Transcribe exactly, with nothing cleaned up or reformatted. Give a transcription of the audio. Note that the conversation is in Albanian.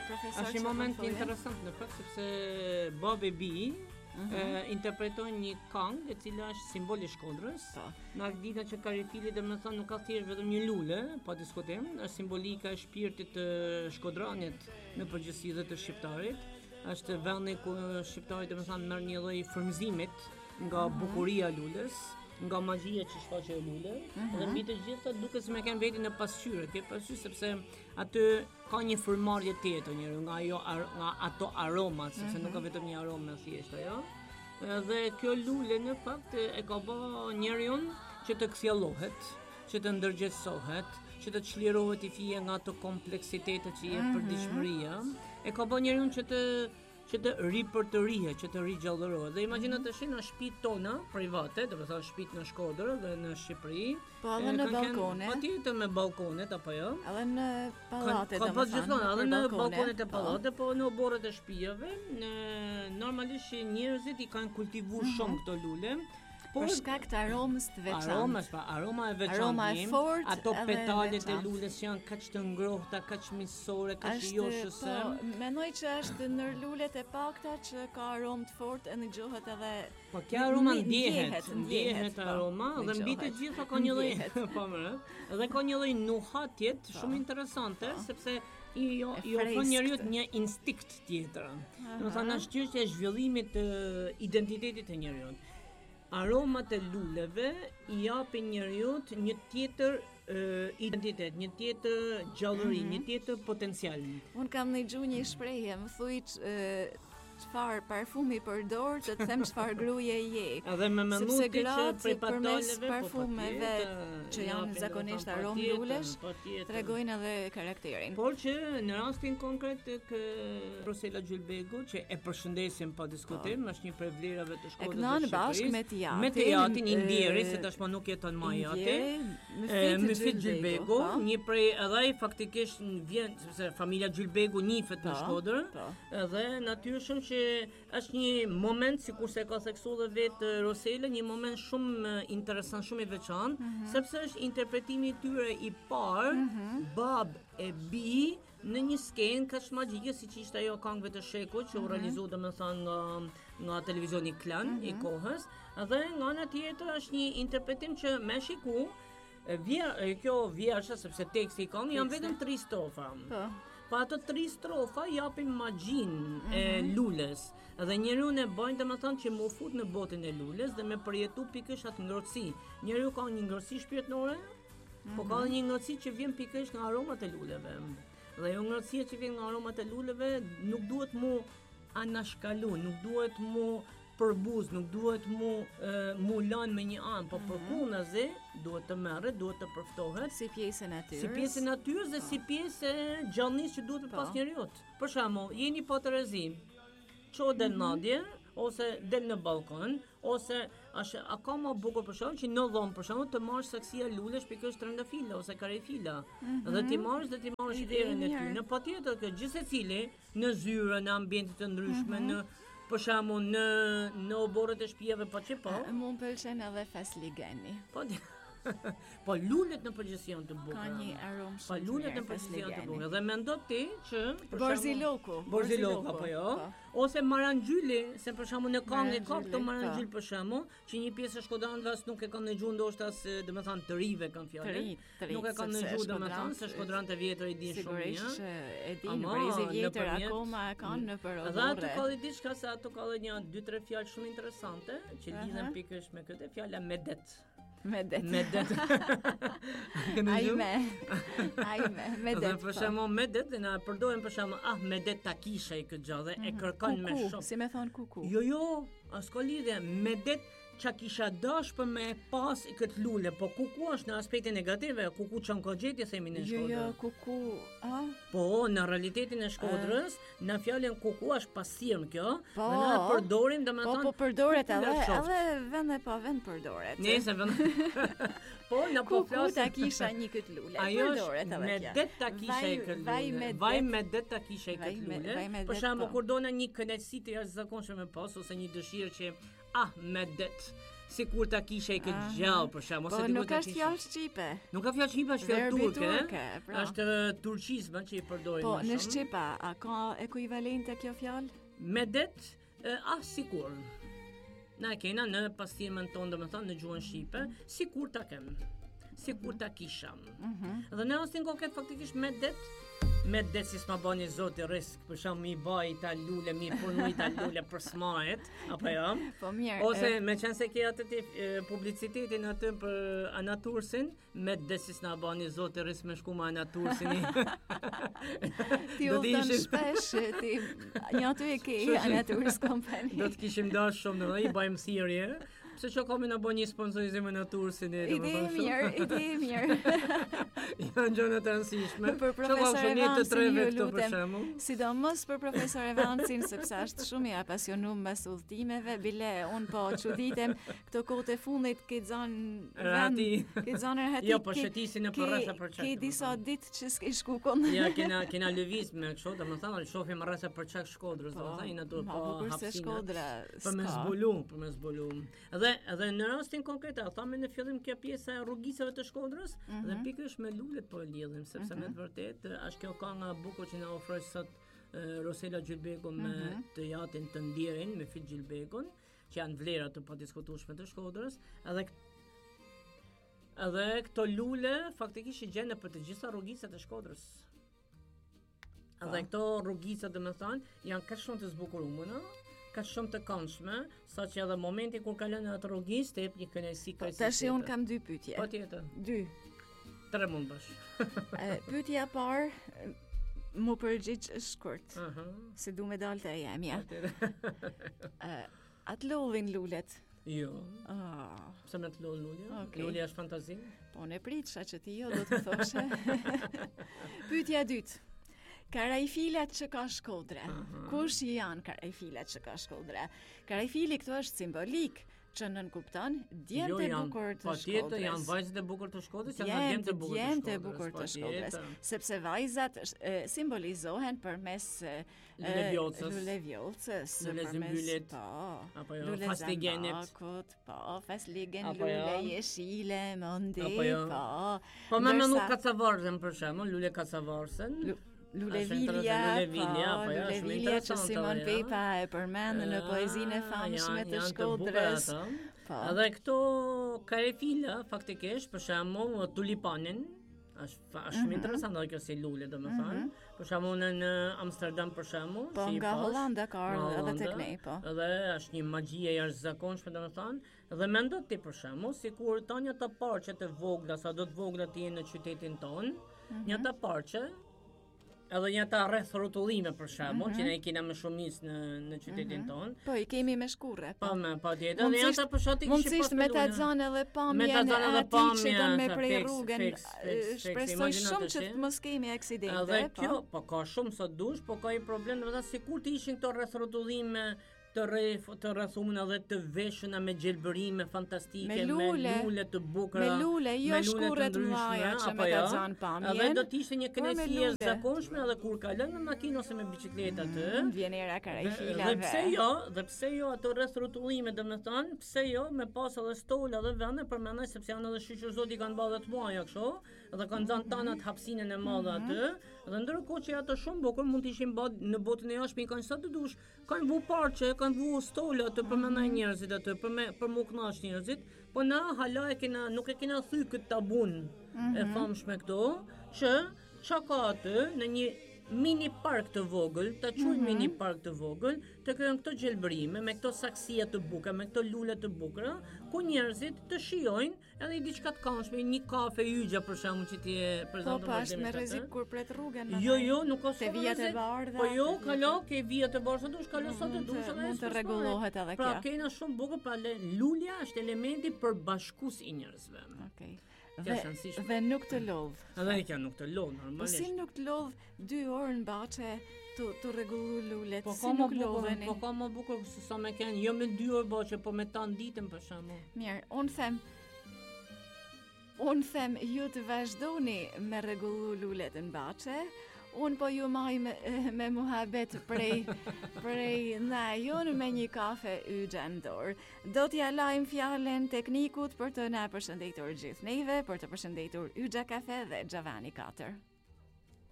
profesor. Është një moment interesant në fakt sepse babi Bi Uh-huh. Uh, interpreton një këngë e cila është simbol i Shkodrës. Nga dita që Karifili domethënë nuk ka thjesht vetëm një lule, pa diskutim, është simbolika e shpirtit të shkodranit në përgjithësi dhe të shqiptarit. Është vendi ku shqiptarit domethënë merr një lloj frymëzimit nga uh-huh. bukuria e lules, nga magjia që shfaqet e lule, uh-huh. dhe mbi të gjitha duket se më kanë veti në pasqyrë, ke pasqyrë sepse aty ka një frymëmarrje tjetër njëri nga ajo ar, nga ato aromat, sepse uh-huh. nuk ka vetëm një aromë thjesht ajo. Dhe kjo lule në fakt e ka bë njeriu që të kthjellohet, që të ndërgjegjësohet, që të çlirohet i fije nga ato kompleksitetet që jep përditshmëria, e ka bë njeriu që të që të ripërtërihet, që të rigjallërohet. Dhe imagjino të shih në shtëpitë tona private, do të thonë shtëpitë në Shkodër dhe në Shqipëri, po edhe në balkone. Patjetër me balkonet apo jo? Edhe në pallate domethënë. Po gjithmonë edhe në balkonet e pallate, po në oborret e shtëpive, në normalisht njerëzit i kanë kultivuar shumë këto lule. Për shkak të aromës të veçantë. Aromës, pa, aroma e veçantë. Aroma e fortë, ato petalet e lules janë kaq të ngrohta, kaq miqësore, kaq joshëse. Po, mendoj që është ndër lulet e pakta që ka aromë të fortë e dëgjohet edhe. Po kjo aroma ndjehet, ndjehet aroma dhe mbi të gjitha ka një lloj, po më, dhe ka një lloj nuhatjet shumë interesante sepse i jo jo ofron njeriu një instinkt tjetër. Domethënë është çështja e zhvillimit të identitetit të njeriu. Aromat e luleve i japin njeriu një tjetër uh, identitet, një tjetër gjallëri, mm-hmm. një tjetër potencial. Un kam ndëgjuar një shprehje, më thuaj çfarë parfumi përdor, të them çfarë gruaje je. Edhe me menduti që prej pataleve, parfumeve që janë zakonisht aromë lulesh, tregojnë edhe karakterin. Por që në rastin konkret tek Rosela Gjulbegu, që e përshëndesim pa diskutim, është një prej vlerave të Shkodrës. E kanë bashkë me Tiatin. Me Tiatin i Ndjeri, se tashmë nuk jeton më Tiati. Mëfit Gjulbegu, një prej edhe ai faktikisht vjen sepse familja Gjulbegu njihet në Shkodër, edhe natyrshëm që është një moment, sikurse ka theksuar dhe vetë Rosela, një moment shumë interesant, shumë i veçantë, mm-hmm. sepse është interpretimi i tyre i parë, mm-hmm. bab e bi në një skenë kaq magjike siç ishte ajo këngëve të Shekut që u realizoi domethënë nga nga televizioni Klan mm-hmm. i kohës, dhe nga ana tjetër është një interpretim që më shiku vjer, kjo vjersha sepse teksti i këngës janë vetëm tre strofa. Po. Pa ato tri strofa japin magjin mm-hmm. e lules. Dhe njeriu e bën domethënë që mu fut në botën e lules dhe me përjetu pikërisht atë ngrohtësi. Njeriu ka një ngrohtësi shpirtërore, mm-hmm. po ka një ngrohtësi që vjen pikërisht nga aromat e luleve. Dhe ajo ngrohtësia që vjen nga aromat e luleve nuk duhet mu anashkalu, nuk duhet mu përbuz, nuk duhet mu e, mu lën me një anë, po përkundazi duhet të merret, duhet të përftohet si pjesë e natyrës. Si pjesë e natyrës dhe si pjesë e gjallënisë që duhet të pas njeriu. Për shembull, jeni po të rrezi, ço del madje ose del në balkon, ose është akoma bukur për shkak që në dhomë për shkak të marrësh saksia lulesh pikërisht trëndafila ose karefila. Mm-hmm. Dhe ti marrësh dhe ti marrësh ideën e ty. Në patjetër që gjithsecili në zyra, në ambiente të ndryshme, mm-hmm. në për shembull në në oborret e shtëpive pa çepo. Mu pëlqen edhe fasligeni. Po po lulet në përgjithësi janë të bukura. Ka një aromë shumë. Po lulet në përgjithësi janë të bukura. Dhe mendo ti që për Borziloku, Borziloku apo jo, ose Marangjyli, se për shembull në këngë ka këto Marangjyl për shembull, që një pjesë e shkodranëve as nuk e kanë dëgjuar ndoshta se domethënë të rive kanë fjalën. Nuk e kanë dëgjuar domethënë se shkodranët e vjetër i dinë shumë mirë. Sigurisht e dinë, brezi vjetër akoma e kanë në përrodhore. Dhe ato ka diçka se ato ka një dy tre fjalë shumë interesante që lidhen pikërisht me këtë fjalë medet. Medet. Medet. Ajme. Ajme, medet. Dhe për shembull medet na përdoren për shembull ah medet ta kisha i këtë gjë dhe e kërkon me shumë. Si më thon kuku. Jo jo, as ka lidhje, medet qa kisha dash për me pas i këtë lule, po kuku është në aspektin negativ, kuku çon ka gjetje themi në Shkodër. Jo, jo, kuku, a? Po, në realitetin e Shkodrës, uh. në fjalën kuku është pasirm kjo, po, dhe na përdorim domethënë. Po, po përdoret edhe, edhe vend e pa vend përdoret. Nëse vend. Po, në po flas. Kuku ta kisha një këtë lule, ajo përdoret edhe. Me det ta kisha i këtë lule. Vaj me det ta kisha i këtë lule. Për shembull, kur dona një kënaqësi të jashtëzakonshme me pas ose një dëshirë që ah me det sikur ta kishe i këtë gjallë për shembull, ose nuk është fjalë shqipe. Nuk ka fjalë shqipe, është fjalë turke. Pra. Është turqizma që i përdorin. Po, në shqipa, a ka ekuivalente kjo fjalë? Medet, ah sikur. Na kena në pastirmën tonë, domethënë në gjuhën shqipe, sikur ta kem. Sikur ta kisham. Mm-hmm. Dhe në rastin konkret faktikisht medet me det si s'ma bani zoti risk, për shkak mi baj ta lule, mi punu ta lule për smaret, apo jo? Po mirë. Ose e... me qenë se ke atë publicitetin aty për anatursin, me det si s'na bani zoti risk me shku me anatursin. Ti u thon shpesh, ti një aty e ke Anaturs Company. Do të kishim dash shumë në i bajmë thirrje. Pse që kemi na bën një sponsorizim në tursin e ide mirë, ide mirë. Jo gjëna të rëndësishme. Për profesor Evansin, ju lutem. Sidomos për profesor Evansin, sepse është shumë i apasionuar me udhëtimeve, bile un po çuditem këto kohë të fundit ke zënë rati, ke zënë rati. Jo, po shëtisin në rreth për çak. Ke disa ditë që s'ke shku kon. Ja, kena kena lëviz me kështu, domethënë shohim rreth për çak Shkodrës, domethënë na duhet po hapësi Shkodra. Për me zbulu, për me zbulu. Dhe edhe në rastin konkret, thamë në fillim kjo pjesa e rrugisave të Shkodrës, mm -hmm. dhe pikërisht me lulet po e lidhim, sepse mm -hmm. me të vërtetë është kjo kënga bukur që na ofroi sot uh, Rosela Gjylbegu me mm -hmm. të jatin të Ndirin me Fit Gjylbegun, që janë vlera të padiskutueshme të Shkodrës, edhe edhe këto lule faktikisht i gjen për të gjitha rrugisat e Shkodrës. Edhe këto rrugica, domethënë, janë kaq shumë të zbukuruara, ka shumë të këndshme, saqë edhe momenti kur kalon në atë rrugis të jep një kënaqësi kaq. Tash un kam dy pyetje. Patjetër. Dy. Tre mund bash. Pyetja e parë më përgjigj shkurt. Ëh. Uh-huh. Se du me dalë të jemja. Ë, atë lodhin lulet. Jo. Ah. Pse me të lodhin lulja? Okay. Lulja është fantazi. Po ne pritsha që ti jo do të thoshe. Pyetja e dytë. Karajfilat që ka Shkodra. Uh-huh. Kush janë karajfilat që ka Shkodra? Karajfili këtu është simbolik, që nën kupton djemtë jo, e bukur të Shkodrës. Patjetër janë vajzat e bukur të Shkodrës, janë djemtë e bukur të Shkodrës. Djemtë e bukur të Shkodrës, sepse vajzat e, simbolizohen përmes lulevjolcës, lulezimbylet, po, jo, fastigenit, po, fasligen, lule jeshile, mondi, po. Po më më nuk kacavarsen për shembull, lule kacavarsen. Lulevilja, po, Lulevilja që Simon Pepa e përmend në poezinë e famshme të Shkodrës. Edhe këto karefila faktikisht për shembull tulipanin, është është shumë interesante kjo si lule domethënë. Për shembull në Amsterdam për shembull, po nga Hollanda ka ardhur edhe tek ne, po. Edhe është një magji e jashtëzakonshme domethënë, dhe mendo ti për shembull sikur tonë të parçe të vogla, sa do të vogla të jenë në qytetin ton, një të parçe edhe një ta rreth rrotullime për shembull, që ne i kemi më shumicë në në qytetin ton. Po i kemi me shkurre. Po me patjetër, edhe janë ta për shkak të mundësisht me ta xhanë edhe pamjen e atij që do me prej rrugën. Shpresoj shumë që të mos kemi aksidente. Edhe kjo, po ka shumë sa dush, po ka i problem, domethënë sikur të ishin këto rreth rrotullime të rreth të rrethumën edhe të veshuna me gjelbërime fantastike, me lule, me lule të bukura, me lule, jo shkurre të mëdha që me ta xhan pamjen. Edhe do të ishte një kënaqësi e zakonshme edhe kur kalon në makinë ose me biçikletë atë. Vjen era karajfilave. Dhe pse jo, dhe pse jo ato rreth rrotullime, domethënë, pse jo me pas edhe stola dhe vende për mendoj sepse janë edhe shoqër zoti kanë ballë të mëdha kështu, edhe kanë xhan tanat hapësinën e madhe atë, dhe ndërkohë që ato shumë bukur mund të ishin bë në botën e jashtme kanë sa të dush, kanë vu parçe, kanë vu stola të përmendaj njerëzit atë, për me për mu kënaq njerëzit, po na hala e kena nuk e kena thy këtë tabun e famshme këto, që çka ka aty në një mini park të vogël, ta quajmë mini park të vogël, të krijojnë këto gjelbërime me këto saksia të bukura, me këto lule të bukura, ku njerëzit të shijojnë edhe diçka të këndshme, një kafe yxha për shembull që ti e prezanton. Po pas me rrezik kur pret rrugën. Jo, jo, nuk ka se vijat e bardha. Po jo, kalo ke vijat e bardha, dush kalo sa të dush edhe mund të rregullohet edhe kjo. Pra kena shumë bukur, pra lulja është elementi për bashkues i njerëzve. Okej. Dhe, dhe nuk të lodh. Edhe kjo nuk të lodh normalisht. Po si nuk të lodh dy orë në bache të të rregullu lulet, po si nuk lodheni? Po ka më bukur se sa më kanë, jo me dy orë bache, po me tan ditën për shembull. Mirë, un them Unë them ju të vazhdoni me rregullu lulet në bache, unë po ju maj me, me muhabet prej, prej na, jonë me një kafe Yxha në dorë. Do t'ja lajmë fjalën teknikut për të na përshëndetur gjithë neve, për të përshëndetur Yxha Kafe dhe Xhavani katër.